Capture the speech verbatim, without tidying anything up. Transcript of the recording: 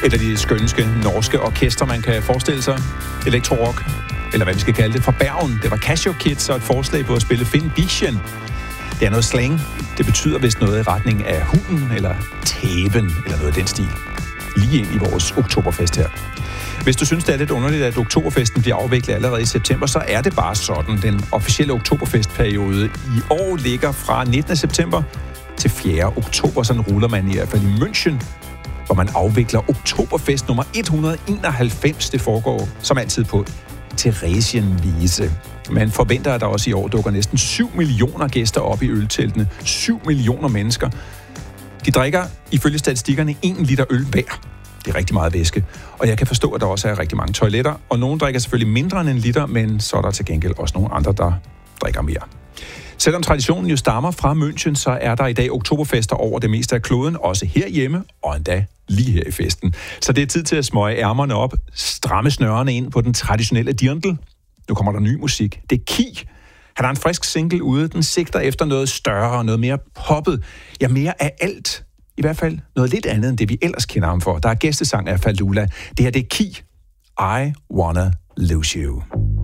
Et af de skønske norske orkester, man kan forestille sig. Elektrorock, eller hvad vi skal kalde det, fra Bergen. Det var Casio Kids og et forslag på at spille Finn Bichen. Det er noget slang. Det betyder vist noget i retning af hunden, eller tæben, eller noget af den stil. Lige ind i vores oktoberfest her. Hvis du synes, det er lidt underligt, at oktoberfesten bliver afviklet allerede i september, så er det bare sådan. Den officielle oktoberfestperiode i år ligger fra nittende september til fjerde oktober. Sådan ruller man i hvert fald i München, hvor man afvikler oktoberfest nummer et hundrede og enoghalvfems. Det foregår som altid på Theresienwiese. Man forventer, at der også i år dukker næsten syv millioner gæster op i ølteltene. syv millioner mennesker. De drikker ifølge statistikkerne en liter øl hver. Det er rigtig meget væske. Og jeg kan forstå, at der også er rigtig mange toiletter. Og nogen drikker selvfølgelig mindre end en liter, men så er der til gengæld også nogle andre, der drikker mere. Selvom traditionen jo stammer fra München, så er der i dag oktoberfester over det meste af kloden, også herhjemme, og endda lige her i festen. Så det er tid til at smøge ærmerne op, stramme snørene ind på den traditionelle dirndl. Nu kommer der ny musik. Det er Ki. Han har en frisk single ude. Den sigter efter noget større, noget mere poppet. Ja, mere af alt. I hvert fald noget lidt andet, end det vi ellers kender ham for. Der er gæstesang af Falula. Det her, det er Ki. I Wanna Lose You.